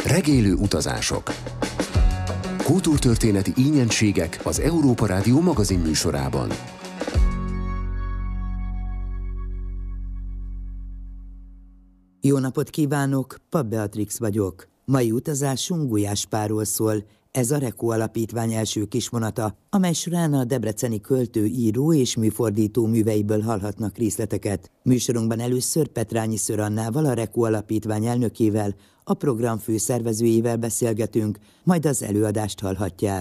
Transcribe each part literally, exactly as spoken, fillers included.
Regélő utazások. Kultúrtörténeti ínyentségek az Európa Rádió magazin műsorában. Jó napot kívánok, Papp Beatrix vagyok. Mai utazásunk Gulyáspáról szól. Ez a Rekó Alapítvány első kisvonata, amely során a debreceni költő, író és műfordító műveiből hallhatnak részleteket. Műsorunkban először Petrányi Ször Annával, a Rekó Alapítvány elnökével, a program főszervezőjével beszélgetünk, majd az előadást hallhatják.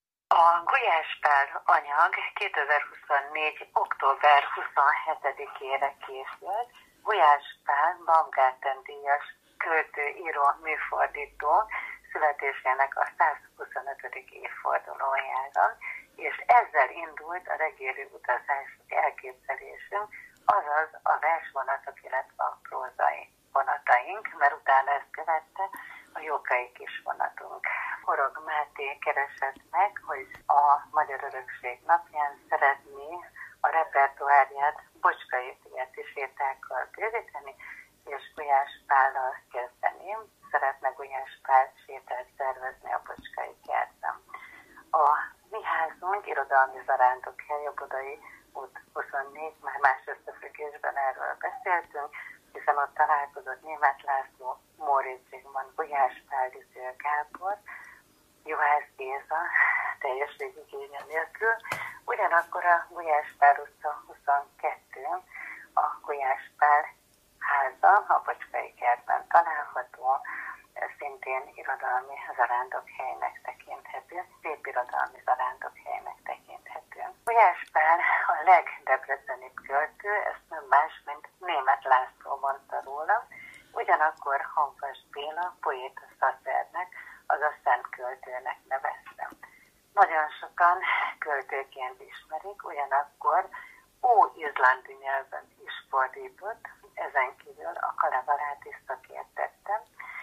A Gulyáspál anyag kétezer-huszonnégy. október huszonhetedikére készült. Gulyáspál Baumgarten-díjas költő, író, műfordító születésének a százhuszonötödik évfordulójára, és ezzel indult a regélő utazások elképzelésünk, azaz a versvonatok, illetve a prózai vonataink, mert utána ezt követte a jókai kisvonatunk. Horog Máté keresett meg, hogy a Magyar Örökség napján szeretné a repertoárját Bocskai Szigeti sétákkal bővíteni, és Gulyáspállal kezdeném. Szeretne Gulyáspál sétát szervezni a Bocskai kertben. A mi házunk irodalmi zarándokhely, a Budai út huszonnégy, már más összefüggésben erről beszéltünk, hiszen ott találkozott Németh László, Móricz Zsigmond, Gulyáspál, Lizél Gábor, Juhász Géza, teljes végigénye nélkül. Ugyanakkor a Gulyáspál utca huszonkettő, a Gulyáspál háza, a Bocskai kertben található, szintén irodalmi zarándokhelynek tekinthető, szép irodalmi zarándokhelynek tekinthető. Gulyáspál a legdebrecenibb költő, ezt nem más, mint Németh László mondta róla, ugyanakkor Hamvas Béla poéta szacernek, azaz szent költőnek nevezte. Nagyon sokan költőként ismerik, ugyanakkor ó-izlandi nyelven is fordított, ezen kívül a Kalevalát is szakértettem,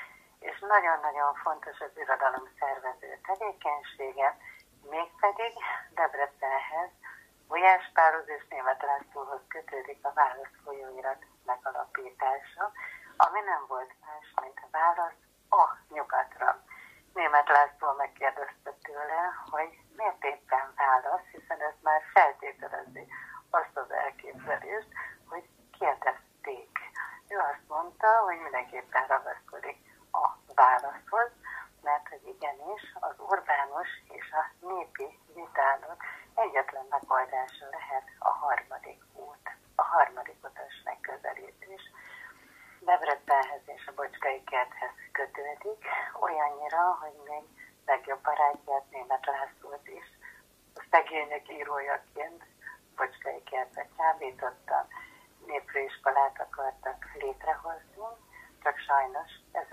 és nagyon-nagyon fontos az irodalom szervező tevékenysége, mégpedig Debrecenhez, Gulyáspálhoz és Németh Lászlóhoz kötődik a Válasz folyóirat megalapítása, ami nem volt más, mint a válasz a nyugatra. Németh László megkérdezte tőle, hogy miért éppen válasz, hiszen ez már feltételezi azt az elképzelést, hogy kérdezték. Ő azt mondta, hogy mindenképpen ragaszkodik a válaszhoz, mert hogy igenis az urbánus és a népi vitának egyetlen megoldása lehet a harmadik út, a harmadik utas megközelítés. Debrecenhez és a Bocskai kerthez kötődik, olyannyira, hogy még legjobb barátját, Németh Lászlót is a szegények írójaként Bocskai kertbe csábította, népfőiskolát akartak létrehozni, csak sajnos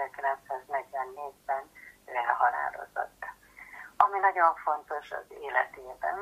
ezerkilencszáznegyvennégyben ő elhalálozott. Ami nagyon fontos az életében,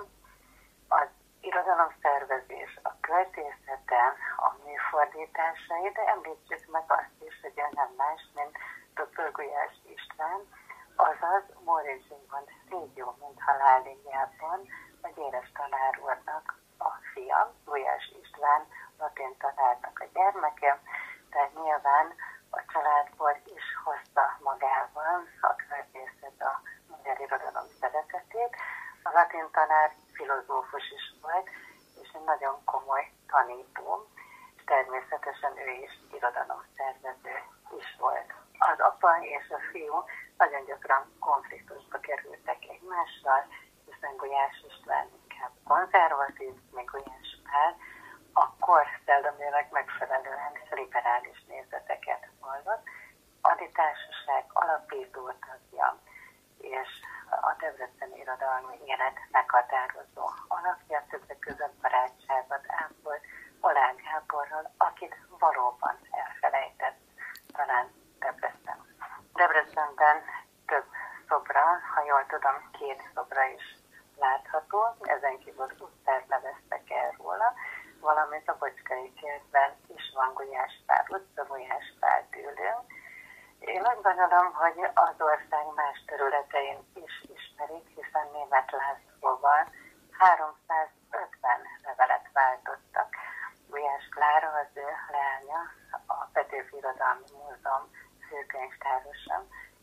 az irodalomszervezés, a költészete, a műfordításai, de említsük meg azt is, hogy ő nem más, mint doktor Gulyás István, azaz Móricz Zsigmond Szép jó, mint haláligjában, a Gyéres tanár úrnak a fia, Gulyás István latin tanárnak a gyermeke, tehát nyilván a családból is hozta magával a költészet a magyar irodalom szeretetét. A latin tanár filozófus is volt, és egy nagyon komoly tanító, és természetesen ő is irodalomszervező is volt. Az apa és a fiú nagyon gyakran konfliktusba kerültek egymással, hiszen Gulyás István inkább konzervatív, még Gulyáspál a kor szellemének megfelelően liberális nézeteket vallott. Aditársaság alapító tagja és a debreceni irodalmi élet meghatározó alakja, többek között barátságot ápolt Oláh Gáborral, akit valóban elfelejtett talán Debrecen. Debrecenben több szobra, ha jól tudom, két szobra is látható, ezen kívül utcát neveztek el róla, valamint a Bocskai kertben is van Gulyáspál utca, Gulyáspál tőlő. Én úgy gondolom, hogy az ország más területein is ismerik, hiszen Németh Lászlóval háromszázötven levelet váltottak. Gulyás Klára, az ő leánya, a Petőfi Irodalmi Múzeum főkönyvtárosa,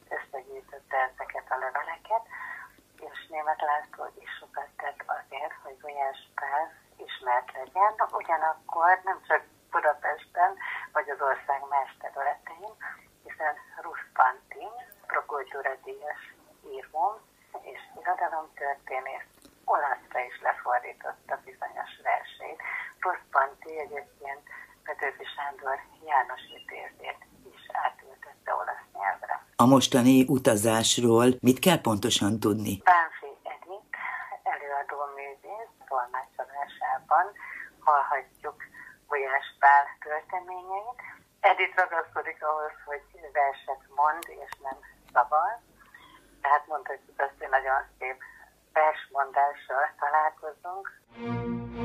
összegyűjtötte ezeket a leveleket, és Németh László is sokat tett azért, hogy Gulyás Pál ismert legyen, ugyanakkor nem csak Budapesten, vagy az ország más területein, hiszen Rusz Pantin, Prokultúra díjas író és irodalomtörténész olaszra is lefordította bizonyos verseit. Rusz Panti egyébként Petőfi Sándor János idézét is átültette olasz nyelvre. A mostani utazásról mit kell pontosan tudni? Bánffy Edith, előadó művész, tolmácsolásában hallhatjuk Gulyás Pál költeményeit. Edith ragaszkodik ahhoz, hogy verset mond és nem szaval. Tehát mondhatjuk azt, hogy nagyon szép versmondással találkozunk.